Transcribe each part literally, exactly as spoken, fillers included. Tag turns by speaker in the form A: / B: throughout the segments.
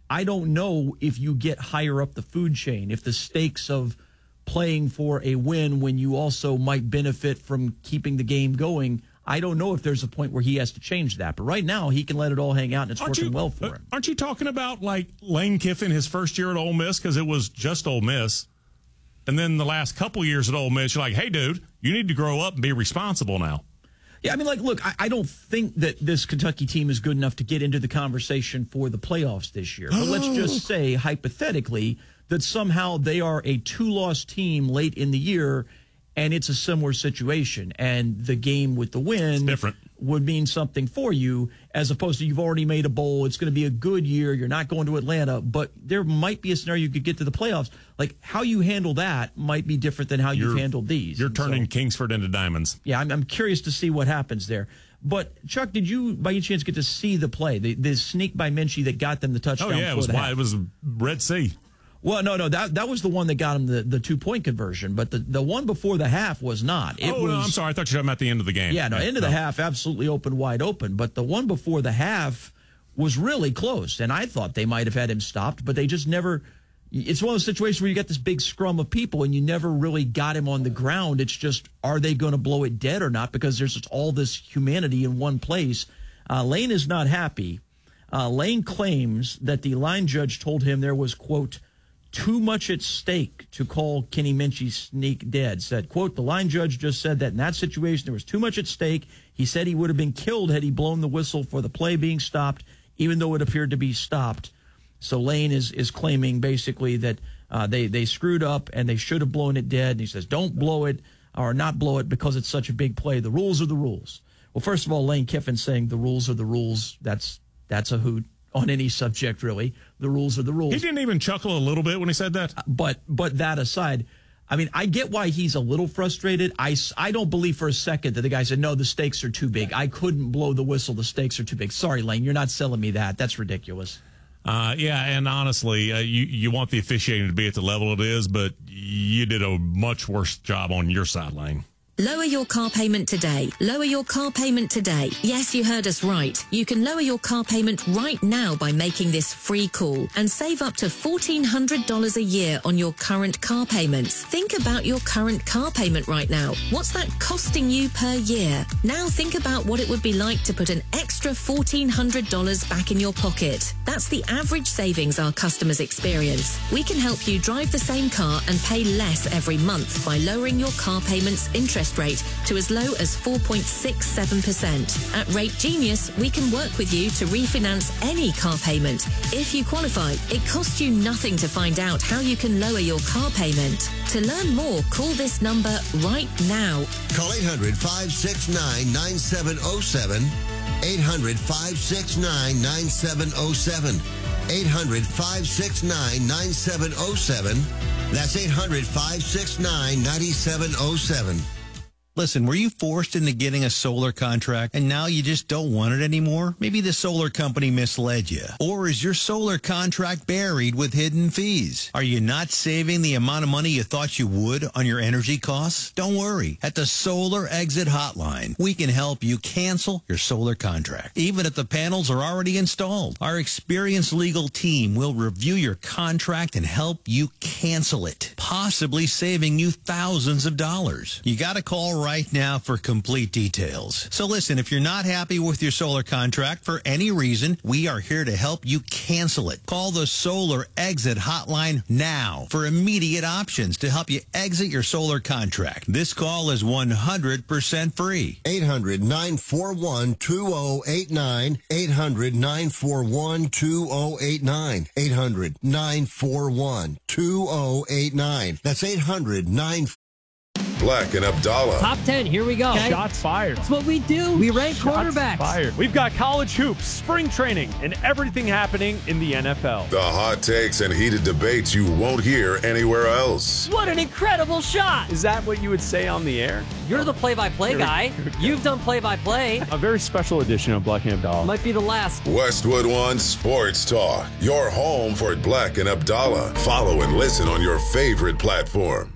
A: I don't know if you get higher up the food chain, if the stakes of playing for a win when you also might benefit from keeping the game going, I don't know if there's a point where he has to change that. But right now, he can let it all hang out, and it's
B: aren't
A: working
B: you,
A: well for him.
B: Aren't you talking about, like, Lane Kiffin, his first year at Ole Miss, because it was just Ole Miss, and then the last couple years at Ole Miss, you're like, hey, dude, you need to grow up and be responsible now.
A: Yeah, I mean, like, look, I, I don't think that this Kentucky team is good enough to get into the conversation for the playoffs this year. But let's just say, hypothetically, that somehow they are a two-loss team late in the year, and it's a similar situation, and the game with the win
B: different.
A: would mean something for you, as opposed to you've already made a bowl. It's going to be a good year. You're not going to Atlanta, but there might be a scenario you could get to the playoffs. Like, how you handle that might be different than how you're, you've handled these.
B: You're
A: and
B: turning
A: so,
B: Kingsford into diamonds.
A: Yeah, I'm, I'm curious to see what happens there. But, Chuck, did you, by any chance, get to see the play, the, the sneak by Minchie that got them the touchdown?
B: Oh, yeah, it was, wide, it was Red Sea.
A: Well, no, no, that that was the one that got him the, the two-point conversion, but the, the one before the half was not. It
B: oh,
A: was,
B: no, I'm sorry. I thought you were talking about the end of the game.
A: Yeah, no,
B: yeah,
A: end of
B: no.
A: the half, absolutely open, wide open. But the one before the half was really close, and I thought they might have had him stopped, but they just never – it's one of those situations where you got this big scrum of people, and you never really got him on the ground. It's just, are they going to blow it dead or not? Because there's just all this humanity in one place. Uh, Lane is not happy. Uh, Lane claims that the line judge told him there was, quote, too much at stake to call Kenny Minchie sneak dead. Said, quote, the line judge just said that in that situation there was too much at stake. He said he would have been killed had he blown the whistle for the play being stopped, even though it appeared to be stopped. So Lane is is claiming basically that uh, they, they screwed up and they should have blown it dead. And he says, don't blow it or not blow it because it's such a big play. The rules are the rules. Well, first of all, Lane Kiffin saying the rules are the rules. That's that's a hoot. On any subject, really. The rules are the rules.
B: He didn't even chuckle a little bit when he said that?
A: But but that aside, I mean, I get why he's a little frustrated. I, I don't believe for a second that the guy said, no, the stakes are too big. I couldn't blow the whistle. The stakes are too big. Sorry, Lane, you're not selling me that. That's ridiculous.
B: Uh, yeah, and honestly, uh, you, you want the officiating to be at the level it is, but you did a much worse job on your side, Lane.
C: Lower your car payment today. Lower your car payment today. Yes, you heard us right. You can lower your car payment right now by making this free call and save up to fourteen hundred dollars a year on your current car payments. Think about your current car payment right now. What's that costing you per year? Now think about what it would be like to put an extra fourteen hundred dollars back in your pocket. That's the average savings our customers experience. We can help you drive the same car and pay less every month by lowering your car payment's interest rate to as low as four point six seven percent. At Rate Genius, we can work with you to refinance any car payment. If you qualify, it costs you nothing to find out how you can lower your car payment. To learn more, call this number right now.
D: Call eight hundred, five six nine, nine seven zero seven. eight hundred, five six nine, nine seven zero seven. eight hundred, five six nine, nine seven zero seven. That's eight hundred, five six nine, nine seven zero seven.
E: Listen, were you forced into getting a solar contract and now you just don't want it anymore? Maybe the solar company misled you. Or is your solar contract buried with hidden fees? Are you not saving the amount of money you thought you would on your energy costs? Don't worry. At the Solar Exit Hotline, we can help you cancel your solar contract, even if the panels are already installed. Our experienced legal team will review your contract and help you cancel it, possibly saving you thousands of dollars. You got to call right right now for complete details. So listen, if you're not happy with your solar contract for any reason, we are here to help you cancel it. Call the Solar Exit Hotline now for immediate options to help you exit your solar contract. This call is one hundred percent free.
D: eight hundred, nine four one, two zero eight nine. eight hundred, nine four one, two zero eight nine. eight hundred, nine four one, two zero eight nine. That's eight hundred, nine four one.
F: Black and Abdallah.
G: Top ten, here we go.
H: Okay. Shots fired.
G: That's what we do. We rank
H: Shots
G: quarterbacks.
H: Fired. We've got college hoops, spring training, and everything happening in the N F L.
F: The hot takes and heated debates you won't hear anywhere else.
G: What an incredible shot.
H: Is that what you would say on the air?
G: You're the play-by-play guy. You've done play-by-play.
H: A very special edition of Black and Abdallah.
G: Might be the last.
F: Westwood One Sports Talk. Your home for Black and Abdallah. Follow and listen on your favorite platform.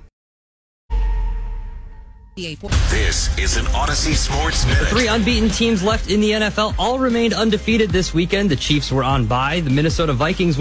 I: This is an Odyssey Sports Minute.
J: The three unbeaten teams left in the N F L all remained undefeated this weekend. The Chiefs were on bye. The Minnesota Vikings